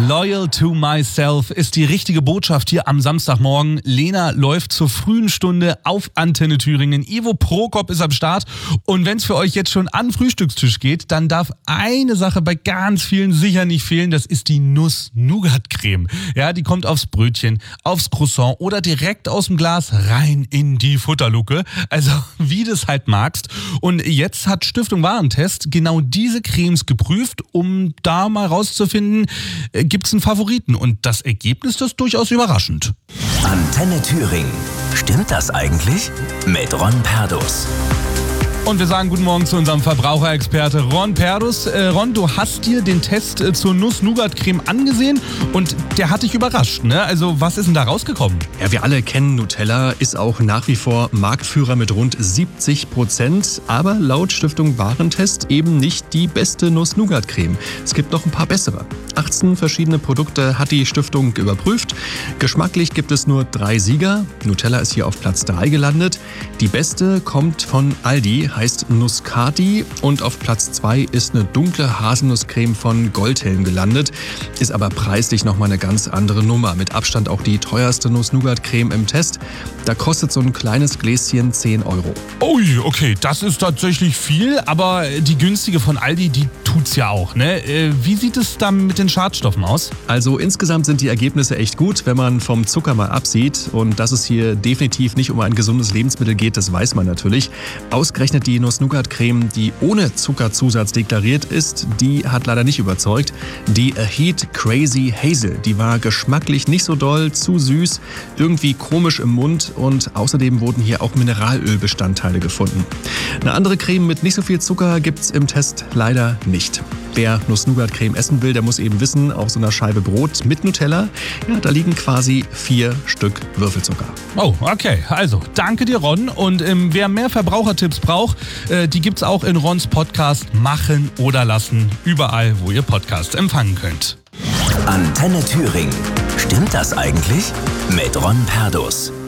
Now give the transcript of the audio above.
Loyal to myself ist die richtige Botschaft hier am Samstagmorgen. Lena läuft zur frühen Stunde auf Antenne Thüringen. Ivo Prokop ist am Start. Und wenn es für euch jetzt schon an den Frühstückstisch geht, dann darf eine Sache bei ganz vielen sicher nicht fehlen. Das ist die Nuss-Nougat-Creme. Ja, die kommt aufs Brötchen, aufs Croissant oder direkt aus dem Glas rein in die Futterluke. Also wie du es halt magst. Und jetzt hat Stiftung Warentest genau diese Cremes geprüft, um da mal rauszufinden, gibt es einen Favoriten? Und das Ergebnis ist durchaus überraschend. Antenne Thüringen. Stimmt das eigentlich? Mit Ron Perdus. Und wir sagen guten Morgen zu unserem Verbraucherexperte Ron Perdus. Ron, du hast dir den Test zur Nuss-Nougat-Creme angesehen und der hat dich überrascht, ne? Also was ist denn da rausgekommen? Ja, wir alle kennen Nutella, ist auch nach wie vor Marktführer mit rund 70%, aber laut Stiftung Warentest eben nicht die beste Nuss-Nougat-Creme. Es gibt noch ein paar bessere. 18 verschiedene Produkte hat die Stiftung überprüft. Geschmacklich gibt es nur 3 Sieger. Nutella ist hier auf Platz 3 gelandet. Die beste kommt von Aldi, heißt Nuscati, und auf Platz 2 ist eine dunkle Haselnusscreme von Goldhelm gelandet. Ist aber preislich nochmal eine ganz andere Nummer. Mit Abstand auch die teuerste Nuss-Nougat-Creme im Test. Da kostet so ein kleines Gläschen 10 Euro. Ui, okay, das ist tatsächlich viel, aber die günstige von Aldi, die tut's ja auch, ne? Wie sieht es dann mit den Schadstoffen aus? Also insgesamt sind die Ergebnisse echt gut, wenn man vom Zucker mal absieht. Und dass es hier definitiv nicht um ein gesundes Lebensmittel geht, das weiß man natürlich. Ausgerechnet die Nuss-Nougat-Creme, die ohne Zuckerzusatz deklariert ist, die hat leider nicht überzeugt. Die A Heat Crazy Hazel, die war geschmacklich nicht so doll, zu süß, irgendwie komisch im Mund und außerdem wurden hier auch Mineralölbestandteile gefunden. Eine andere Creme mit nicht so viel Zucker gibt's im Test leider nicht. Wer Nuss-Nougat-Creme essen will, der muss eben wissen, auf so einer Scheibe Brot mit Nutella, ja, da liegen quasi 4 Stück Würfelzucker. Oh, okay. Also, danke dir, Ron. Und wer mehr Verbrauchertipps braucht, die gibt's auch in Rons Podcast Machen oder Lassen. Überall, wo ihr Podcasts empfangen könnt. Antenne Thüringen. Stimmt das eigentlich? Mit Ron Perdus.